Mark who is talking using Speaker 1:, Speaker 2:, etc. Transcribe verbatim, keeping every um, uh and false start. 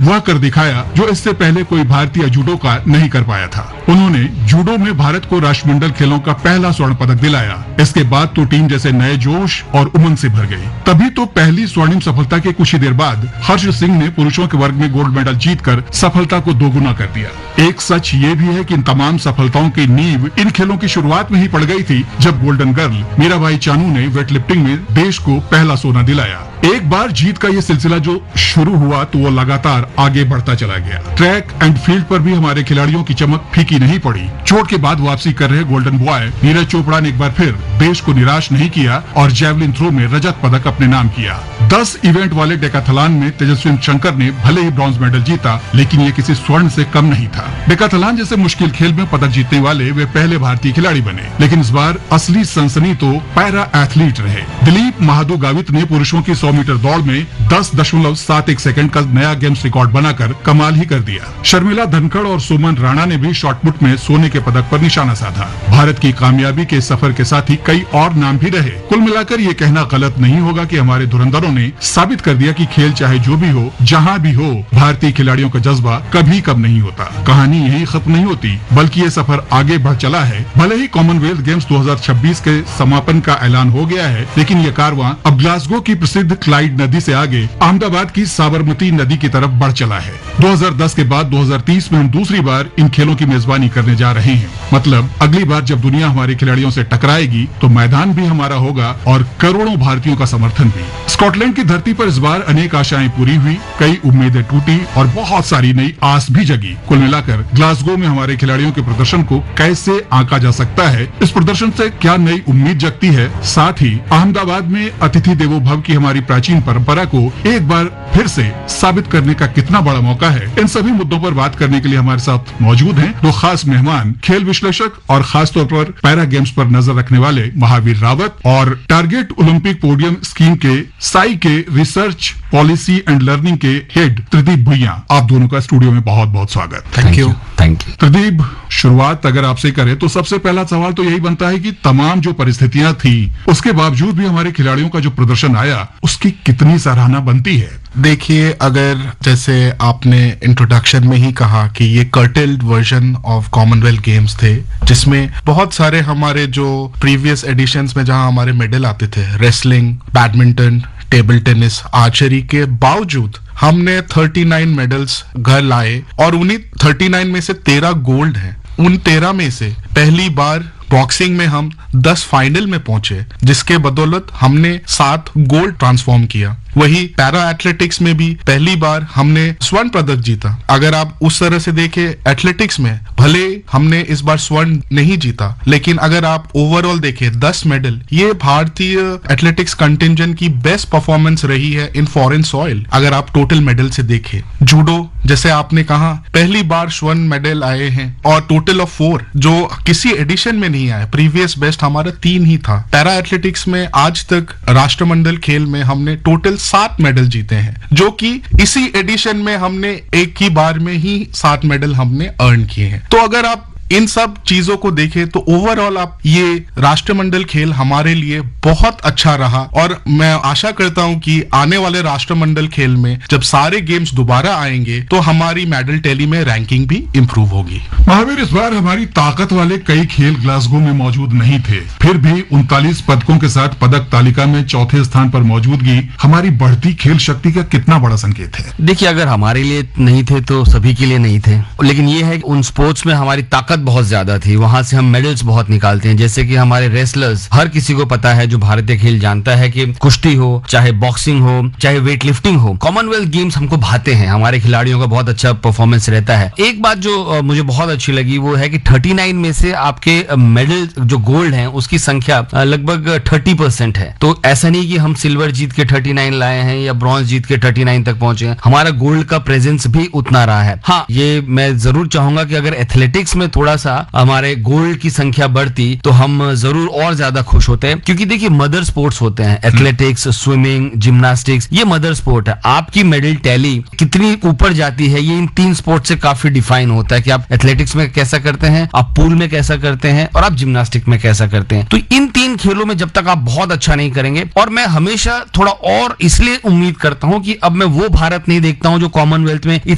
Speaker 1: वह कर दिखाया जो इससे पहले कोई भारतीय जूडोका नहीं कर पाया था। उन्होंने जूडो में भारत को राष्ट्रमंडल खेलों का पहला स्वर्ण पदक दिलाया। इसके बाद तो टीम जैसे नए जोश और उमंग से भर गई। तभी तो पहली स्वर्णिम सफलता के कुछ ही देर बाद हर्ष सिंह ने पुरुषों के वर्ग में गोल्ड मेडल जीतकर सफलता को दोगुना कर दिया। एक सच ये भी है कि इन तमाम सफलताओं की नींव इन खेलों की शुरुआत में ही पड़ गई थी, जब गोल्डन गर्ल मीराबाई चानू ने वेटलिफ्टिंग में देश को पहला सोना दिलाया। एक बार जीत का ये सिलसिला जो शुरू हुआ तो वो लगातार आगे बढ़ता चला गया। ट्रैक एंड फील्ड पर भी हमारे खिलाड़ियों की चमक फीकी नहीं पड़ी। चोट के बाद वापसी कर रहे गोल्डन बॉय नीरज चोपड़ा ने एक बार फिर देश को निराश नहीं किया और जैवलिन थ्रो में रजत पदक अपने नाम किया। दस इवेंट वाले डेकाथलॉन में तेजस्वी शंकर ने भले ही ब्रॉन्ज मेडल जीता, लेकिन ये किसी स्वर्ण से कम नहीं था। डेकाथलॉन जैसे मुश्किल खेल में पदक जीतने वाले वे पहले भारतीय खिलाड़ी बने, लेकिन इस बार असली सनसनी तो पैरा एथलीट रहे। दिलीप महादू गावित ने पुरुषों की सौ मीटर दौड़ में दस दशमलव सात एक सेकंड का नया गेम्स रिकॉर्ड बनाकर कमाल ही कर दिया। शर्मिला धनखड़ और सुमन राणा ने भी शॉटपुट में सोने के पदक पर निशाना साधा। भारत की कामयाबी के सफर के साथ ही कई और नाम भी रहे। कुल मिलाकर ये कहना गलत नहीं होगा कि हमारे धुरंधरों ने साबित कर दिया कि खेल चाहे जो भी हो, जहां भी हो, भारतीय खिलाड़ियों का जज्बा कभी कम नहीं होता। कहानी यही खत्म नहीं होती, बल्कि ये सफर आगे बढ़ चला है। भले ही कॉमनवेल्थ गेम्स दो हज़ार छब्बीस के समापन का ऐलान हो गया है, लेकिन ये कारवां अब ग्लासगो की प्रसिद्ध क्लाइड नदी से आगे अहमदाबाद की साबरमती नदी की तरफ बढ़ चला है। दो हज़ार दस के बाद दो हज़ार तीस में हम दूसरी बार इन खेलों की मेजबानी करने जा रहे हैं। मतलब अगली बार जब दुनिया हमारे खिलाड़ियों से टकराएगी तो मैदान भी हमारा होगा और करोड़ों भारतीयों का समर्थन भी। स्कॉटलैंड की धरती पर इस बार अनेक आशाएं पूरी हुई, कई उम्मीदें टूटी और बहुत सारी नई आस भी जगी। कुल मिलाकर ग्लासगो में हमारे खिलाड़ियों के प्रदर्शन को कैसे आंका जा सकता है, इस प्रदर्शन से क्या नई उम्मीद जगती है, साथ ही अहमदाबाद में अतिथि देवो भव की हमारी प्राचीन परंपरा को एक बार फिर से साबित करने का कितना बड़ा मौका है। इन सभी मुद्दों पर बात करने के लिए हमारे साथ मौजूद हैं दो खास मेहमान, खेल विश्लेषक और खासतौर पर पैरा गेम्स पर नजर रखने वाले महावीर रावत और टारगेट ओलंपिक पोडियम स्कीम के साई के रिसर्च पॉलिसी एंड लर्निंग के हेड त्रिदीप भुइयां। आप दोनों का स्टूडियो में बहुत बहुत स्वागत।
Speaker 2: Thank you. Thank you.
Speaker 1: Tridip, शुरुआत अगर आपसे करें तो सबसे पहला सवाल तो यही बनता है कि तमाम जो परिस्थितियां थी उसके बावजूद भी हमारे खिलाड़ियों का जो प्रदर्शन आया उसकी कितनी सराहना बनती है।
Speaker 2: देखिए, अगर जैसे आपने इंट्रोडक्शन में ही कहा कि ये curtailed version of Commonwealth games थे, जिसमें बहुत सारे हमारे जो प्रीवियस एडिशंस में जहां हमारे मेडल आते थे, wrestling, badminton, table tennis, archery के बावजूद हमने उनतालीस मेडल्स घर लाए और उन्हीं उनतालीस में से तेरह गोल्ड हैं। उन तेरह में से पहली बार बॉक्सिंग में हम दस फाइनल में पहुंचे, जिसके बदौलत हमने सात गोल्ड ट्रांसफॉर्म किया। वही पैरा एथलेटिक्स में भी पहली बार हमने स्वर्ण पदक जीता। अगर आप उस तरह से देखें, एथलेटिक्स में भले हमने इस बार स्वर्ण नहीं जीता, लेकिन अगर आप ओवरऑल देखें दस मेडल, ये भारतीय एथलेटिक्स कंटिंजेंट की बेस्ट परफॉर्मेंस रही है इन फॉरेन सॉइल। अगर आप टोटल मेडल से देखें, जूडो जैसे आपने कहा पहली बार स्वर्ण मेडल आए हैं और टोटल ऑफ फोर, जो किसी एडिशन में नहीं आया। प्रीवियस बेस्ट हमारा तीन ही था। पैरा एथलेटिक्स में आज तक राष्ट्रमंडल खेल में हमने टोटल सात मेडल जीते हैं, जो कि इसी एडिशन में हमने एक ही बार में ही सात मेडल हमने अर्न किए हैं। तो अगर आप इन सब चीजों को देखें तो ओवरऑल आप ये राष्ट्रमंडल खेल हमारे लिए बहुत अच्छा रहा और मैं आशा करता हूं कि आने वाले राष्ट्रमंडल खेल में जब सारे गेम्स दोबारा आएंगे तो हमारी मेडल टैली में रैंकिंग भी इंप्रूव होगी।
Speaker 1: महावीर, इस बार हमारी ताकत वाले कई खेल ग्लासगो में मौजूद नहीं थे, फिर भी उनतालीस पदकों के साथ पदक तालिका में चौथे स्थान पर मौजूदगी हमारी बढ़ती खेल शक्ति का कितना बड़ा संकेत है।
Speaker 3: देखिए, अगर हमारे लिए नहीं थे तो सभी के लिए नहीं थे, लेकिन ये है कि उन स्पोर्ट्स में हमारी ताकत बहुत ज्यादा थी, वहां से हम मेडल्स बहुत निकालते हैं। जैसे कि हमारे रेसलर्स, हर किसी को पता है जो भारतीय खेल जानता है कि कुश्ती हो, चाहे बॉक्सिंग हो, चाहे वेट लिफ्टिंग हो, कॉमनवेल्थ गेम्स हमको भाते हैं। हमारे खिलाड़ियों का बहुत अच्छा परफॉर्मेंस रहता है। एक बात जो uh, मुझे बहुत अच्छी लगी वो है कि उनतालीस में से आपके मेडल uh, जो गोल्ड हैं उसकी संख्या uh, लगभग तीस परसेंट है। तो ऐसा नहीं कि हम सिल्वर जीत के उनतालीस लाए हैं या ब्रॉन्ज जीत के उनतालीस तक पहुंचे हैं, हमारा गोल्ड का प्रेजेंस भी उतना रहा है। हाँ, ये मैं जरूर चाहूंगा कि अगर एथलेटिक्स में थोड़ा सा हमारे गोल्ड की संख्या बढ़ती तो हम जरूर और ज्यादा खुश होते हैं, क्योंकि देखिए मदर स्पोर्ट्स होते हैं, एथलेटिक्स, स्विमिंग, जिम्नास्टिक्स, ये मदर स्पोर्ट है। आपकी मेडल टैली कितनी ऊपर जाती है ये इन तीन स्पोर्ट से काफी डिफाइन होता है कि आप एथलेटिक्स में कैसा करते हैं, आप पूल में कैसा करते हैं और आप जिम्नास्टिक में कैसा करते हैं। तो इन तीन खेलों में जब तक आप बहुत अच्छा नहीं करेंगे, और मैं हमेशा थोड़ा और इसलिए उम्मीद करता हूं कि अब मैं वो भारत नहीं देखता हूं जो कॉमनवेल्थ में